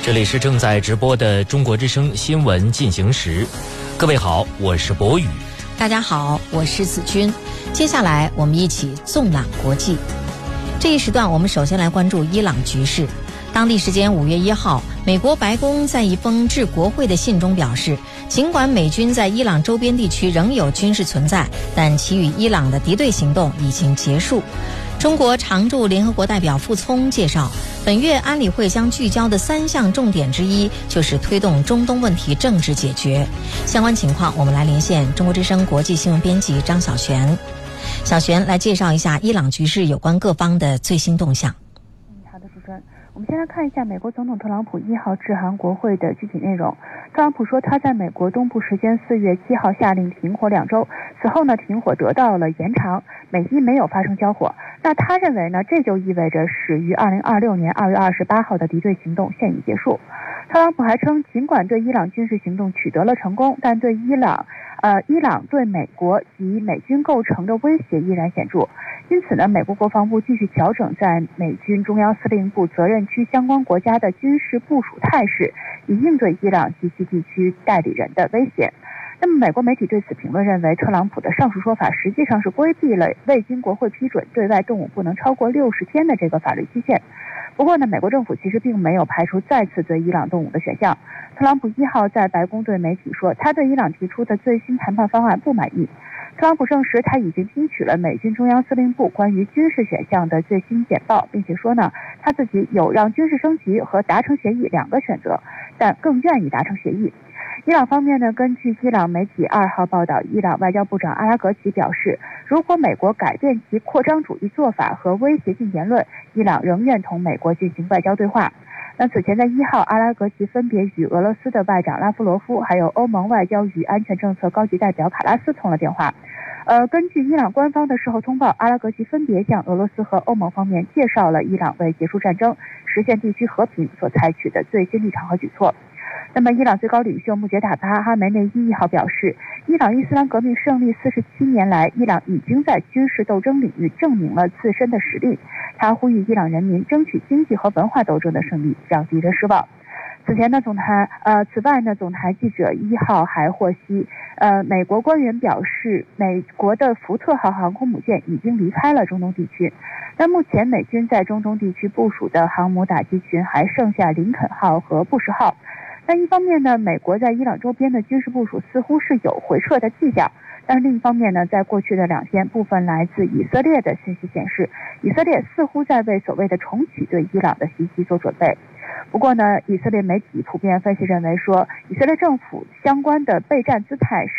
这里是正在直播的中国之声新闻进行时，各位好，我是博宇。 大家好，我是子君。接下来我们一起纵览国际。这一时段我们首先来关注伊朗局势。当地时间5月1号，美国白宫在一封致国会的信中表示，尽管美军在伊朗周边地区仍有军事存在，但其与伊朗的敌对行动已经结束。中国常驻联合国代表傅聪介绍，本月安理会将聚焦的3项重点之一就是推动中东问题政治解决。相关情况，我们来连线中国之声国际新闻编辑张小璇。小璇来介绍一下伊朗局势有关各方的最新动向。 好的，主持人，我们先来看一下美国总统特朗普1号致函国会的具体内容。特朗普说，他在美国东部时间4月7号下令停火2周，此后呢，停火得到了延长，美伊没有发生交火。那他认为呢，这就意味着始于2026年2月28号的敌对行动现已结束。特朗普还称，尽管对伊朗军事行动取得了成功，但对伊朗对美国及美军构成的威胁依然显著。因此呢，美国国防部继续调整在美军中央司令部责任区相关国家的军事部署态势，以应对伊朗及其地区代理人的威胁。那么美国媒体对此评论认为，特朗普的上述说法实际上是规避了未经国会批准对外动武不能超过60天的这个法律期限。不过呢，美国政府其实并没有排除再次对伊朗动武的选项。特朗普1号在白宫对媒体说，他对伊朗提出的最新谈判方案不满意。特朗普证实他已经听取了美军中央司令部关于军事选项的最新简报，并且说呢，他自己有让军事升级和达成协议2个选择，但更愿意达成协议。伊朗方面呢，根据伊朗媒体2号报道，伊朗外交部长阿拉格齐表示，如果美国改变其扩张主义做法和威胁性言论，伊朗仍愿同美国进行外交对话。那此前在1号，阿拉格齐分别与俄罗斯的外长拉夫罗夫，还有欧盟外交与安全政策高级代表卡拉斯通了电话。根据伊朗官方的事后通报，阿拉格齐分别向俄罗斯和欧盟方面介绍了伊朗为结束战争、实现地区和平所采取的最新立场和举措。那么，伊朗最高领袖穆杰塔巴哈梅内伊1号表示，伊朗伊斯兰革命胜利47年来，伊朗已经在军事斗争领域证明了自身的实力。他呼吁伊朗人民争取经济和文化斗争的胜利，让敌人失望。此外呢，总台记者1号还获悉，美国官员表示，美国的福特号航空母舰已经离开了中东地区。但目前美军在中东地区部署的航母打击群还剩下林肯号和布什号。但一方面呢，美国在伊朗周边的军事部署似乎是有回撤的迹象，但是另一方面呢，在过去的2天，部分来自以色列的信息显示，以色列似乎在为所谓的重启对伊朗的袭击做准备。不过呢，以色列媒体普遍分析认为说，以色列政府相关的备战姿态